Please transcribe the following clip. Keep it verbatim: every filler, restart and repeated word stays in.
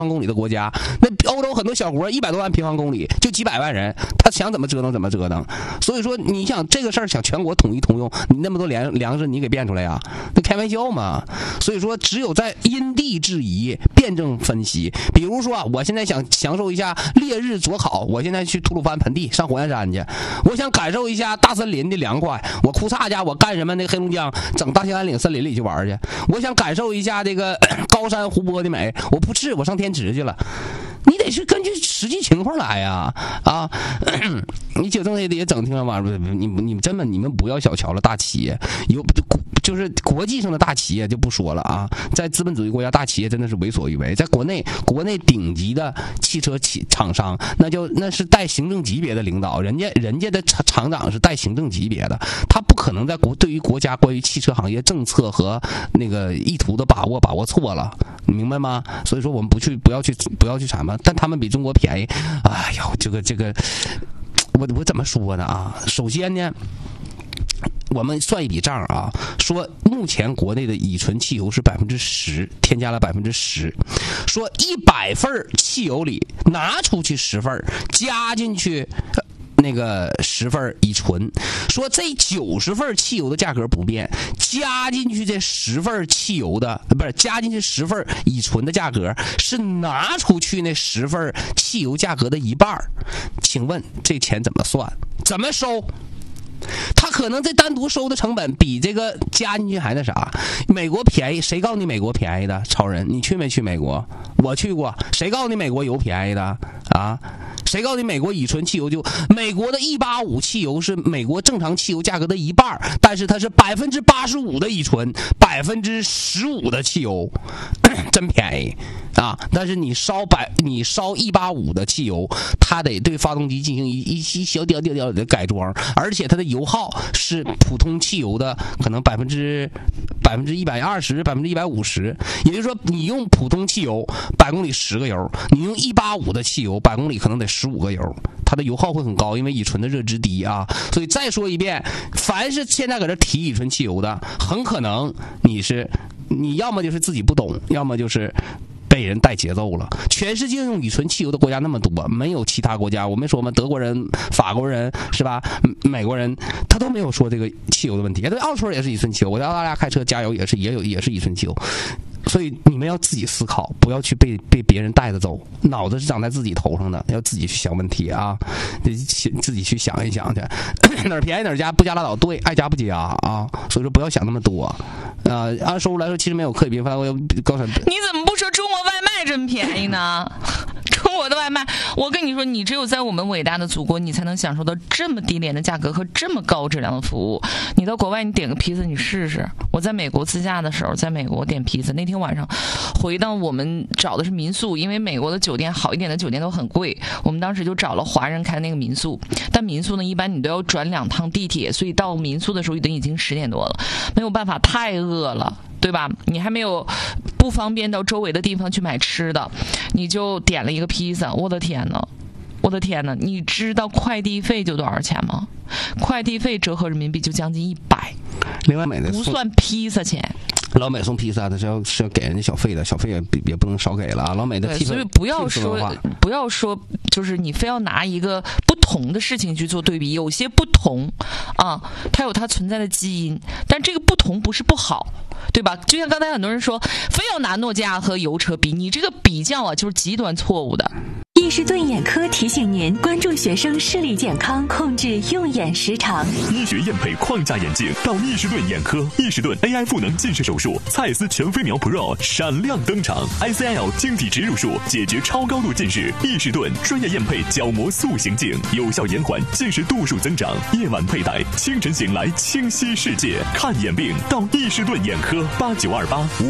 公里的国家，那欧洲很多小国一百多万平方公里就几百万人，他想怎么折腾怎么折腾。所以说你想这个事儿想全国统一通用，你那么多粮粮食你给变出来呀？那开玩笑嘛。所以说只有在因地制宜辩证分析。比如说我现在想享受一下烈日灼烤，我现在去吐鲁番盆地上火焰山去，我想感受一下大森林的凉快，我库萨家我干什么那个黑龙江整大兴安岭森林里去玩去，我想感受一下这个高山湖泊的美，我不是我上天池去了。你得是根据实际情况来呀，啊，你就这也得整听了吧？你你们真的你们不要小瞧了大企业，有就是国际上的大企业就不说了啊，在资本主义国家大企业真的是为所欲为，在国内国内顶级的汽车企厂商，那就那是带行政级别的领导，人家人家的厂厂长是带行政级别的，他不可能在国对于国家关于汽车行业政策和那个意图的把握把握错了，你明白吗？所以说我们不去不要去不要去什么。但他们比中国便宜，哎呦，这个这个，我我怎么说呢啊？首先呢，我们算一笔账啊，说目前国内的乙醇汽油是百分之十，添加了百分之十，说一百份汽油里拿出去十份，加进去。那个十份乙醇，说这九十份汽油的价格不变，加进去这十份汽油的不是加进去十份乙醇的价格是拿出去那十份汽油价格的一半，请问这钱怎么算？怎么收？他可能这单独收的成本比这个加进去还那啥。美国便宜，谁告诉你美国便宜的？超人，你去没去美国？我去过。谁告诉你美国油便宜的啊？谁告诉你美国乙醇汽油就美国的一八五汽油是美国正常汽油价格的一半，但是它是百分之八十五的乙醇，百分之十五的汽油，真便宜啊！但是你烧百你烧一八五的汽油，它得对发动机进行一一一小点点点的改装，而且它的油耗是普通汽油的可能百分之百分之一百二十百分之一百五十，也就是说你用普通汽油百公里十个油，你用一八五的汽油百公里可能得十五个油，它的油耗会很高，因为乙醇的热值低啊。所以再说一遍，凡是现在搁这提乙醇汽油的，很可能你是你要么就是自己不懂，要么就是被人带节奏了。全世界用乙醇汽油的国家那么多，没有其他国家，我没说吗？德国人、法国人是吧？美国人他都没有说这个汽油的问题。对，澳洲也是乙醇汽油，我在澳大利亚开车加油也是也有也是乙醇汽油。所以你们要自己思考，不要去被被别人带着走，脑子是长在自己头上的，要自己去想问题啊，自己去想一想去，哪儿便宜哪儿加，不加拉倒，对，爱加不加啊。所以说不要想那么多。呃，按收入来说，其实没有可以并发，我要高产。 你怎么不说中国外卖真便宜呢？中国的外卖，我跟你说，你只有在我们伟大的祖国，你才能享受到这么低廉的价格和这么高质量的服务。你到国外，你点个披萨，你试试。我在美国自驾的时候，在美国点披萨，那天晚上回到我们找的是民宿，因为美国的酒店好一点的酒店都很贵，我们当时就找了华人开的那个民宿。但民宿呢，一般你都要转两趟地铁，所以到民宿的时候已经十点多了，没有办法，太饿了。对吧？你还没有不方便到周围的地方去买吃的，你就点了一个披萨。我的天哪，我的天哪！你知道快递费就多少钱吗？快递费折合人民币就将近一百， 另外买的不算披萨钱。 老美送披萨的是要是要给人家小费的，小费也也不能少给了啊。老美的对，所以不要说不要说，就是你非要拿一个不同的事情去做对比，有些不同啊，它有它存在的基因，但这个不同不是不好。对吧？就像刚才很多人说，非要拿诺基亚和油车比，你这个比较啊，就是极端错误的。 易士顿眼科提醒您关注学生视力健康，控制用眼时长。 医学验配框架眼镜到易士顿眼科，易士顿 A I 赋能近视手术，蔡司全飞秒 Pro 闪亮登场 ，I C L 晶体植入术解决超高度近视。易士顿专业验配角膜塑形镜，有效延缓近视度数增长。夜晚佩戴，清晨醒来清晰世界。看眼病到易士顿眼科，八九二八五